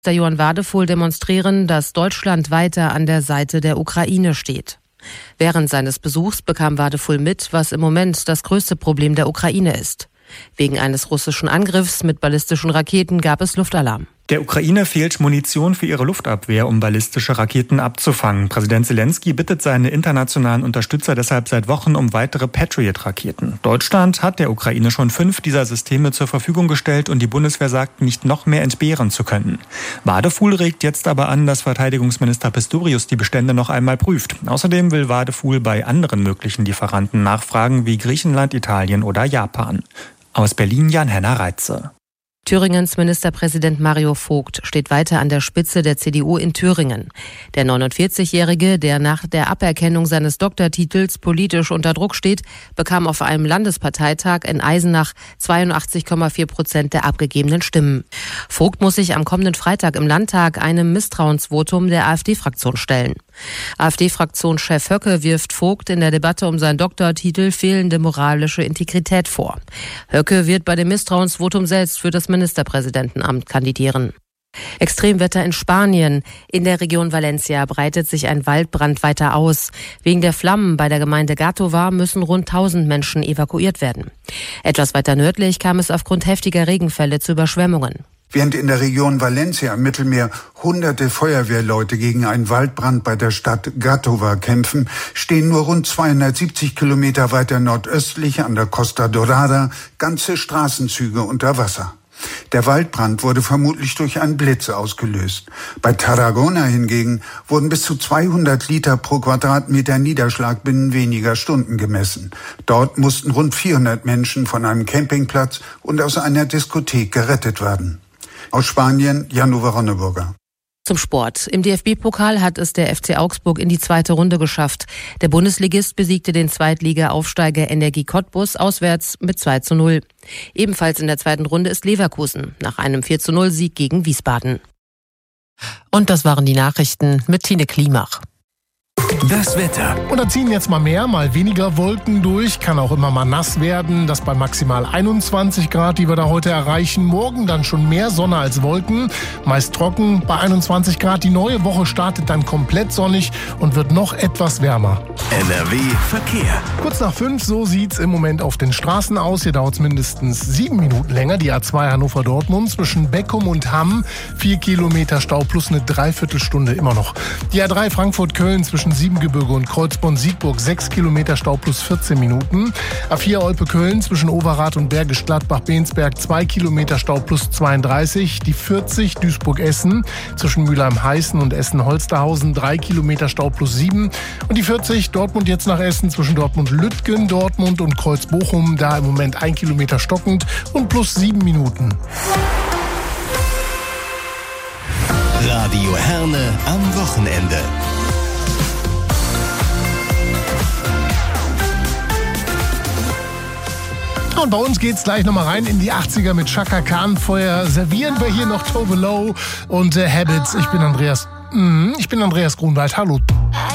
Johann Wadefuhl demonstrieren, dass Deutschland weiter an der Seite der Ukraine steht. Während seines Besuchs bekam Wadefuhl mit, was im Moment das größte Problem der Ukraine ist. Wegen eines russischen Angriffs mit ballistischen Raketen gab es Luftalarm. Der Ukraine fehlt Munition für ihre Luftabwehr, um ballistische Raketen abzufangen. Präsident Zelensky bittet seine internationalen Unterstützer deshalb seit Wochen um weitere Patriot-Raketen. Deutschland hat der Ukraine schon 5 dieser Systeme zur Verfügung gestellt und die Bundeswehr sagt, nicht noch mehr entbehren zu können. Wadefuhl regt jetzt aber an, dass Verteidigungsminister Pistorius die Bestände noch einmal prüft. Außerdem will Wadefuhl bei anderen möglichen Lieferanten nachfragen, wie Griechenland, Italien oder Japan. Aus Berlin Jan-Henner Reitze. Thüringens Ministerpräsident Mario Vogt steht weiter an der Spitze der CDU in Thüringen. Der 49-Jährige, der nach der Aberkennung seines Doktortitels politisch unter Druck steht, bekam auf einem Landesparteitag in Eisenach 82,4% der abgegebenen Stimmen. Vogt muss sich am kommenden Freitag im Landtag einem Misstrauensvotum der AfD-Fraktion stellen. AfD-Fraktionschef Höcke wirft Vogt in der Debatte um seinen Doktortitel fehlende moralische Integrität vor. Höcke wird bei dem Misstrauensvotum selbst für das Ministerpräsidentenamt kandidieren. Extremwetter in Spanien. In der Region Valencia breitet sich ein Waldbrand weiter aus. Wegen der Flammen bei der Gemeinde Gàtova müssen rund 1000 Menschen evakuiert werden. Etwas weiter nördlich kam es aufgrund heftiger Regenfälle zu Überschwemmungen. Während in der Region Valencia im Mittelmeer hunderte Feuerwehrleute gegen einen Waldbrand bei der Stadt Gàtova kämpfen, stehen nur rund 270 Kilometer weiter nordöstlich an der Costa Dorada ganze Straßenzüge unter Wasser. Der Waldbrand wurde vermutlich durch einen Blitz ausgelöst. Bei Tarragona hingegen wurden bis zu 200 Liter pro Quadratmeter Niederschlag binnen weniger Stunden gemessen. Dort mussten rund 400 Menschen von einem Campingplatz und aus einer Diskothek gerettet werden. Aus Spanien, Jan-Uwe Ronneburger. Zum Sport. Im DFB-Pokal hat es der FC Augsburg in die zweite Runde geschafft. Der Bundesligist besiegte den Zweitliga-Aufsteiger Energie Cottbus auswärts mit 2:0. Ebenfalls in der zweiten Runde ist Leverkusen nach einem 4:0-Sieg gegen Wiesbaden. Und das waren die Nachrichten mit Tine Klimach. Das Wetter. Und da ziehen jetzt mal mehr, mal weniger Wolken durch. Kann auch immer mal nass werden. Das bei maximal 21 Grad, die wir da heute erreichen. Morgen dann schon mehr Sonne als Wolken. Meist trocken bei 21 Grad. Die neue Woche startet dann komplett sonnig und wird noch etwas wärmer. NRW Verkehr. Kurz nach 5, so sieht's im Moment auf den Straßen aus. Hier dauert es mindestens 7 Minuten länger. Die A2 Hannover-Dortmund zwischen Beckum und Hamm. 4 Kilometer Stau plus eine Dreiviertelstunde immer noch. Die A3 Frankfurt-Köln zwischen Siebengebirge und Kreuzborn-Siegburg 6 Kilometer Stau plus 14 Minuten. A4 Olpe-Köln zwischen Overath und Bergisch Gladbach-Bensberg 2 Kilometer Stau plus 32. Die 40 Duisburg-Essen zwischen Mülheim-Heißen und Essen-Holsterhausen 3 Kilometer Stau plus 7. Und die 40 Dortmund jetzt nach Essen zwischen Dortmund-Lüttgen, Dortmund und Kreuz-Bochum. Da im Moment 1 Kilometer stockend und plus 7 Minuten. Radio Herne am Wochenende. Und bei uns geht's gleich nochmal rein in die 80er mit Chaka Khan. Vorher servieren wir hier noch Tove Lo und Habits. Ich bin Andreas Grunwald. Hallo.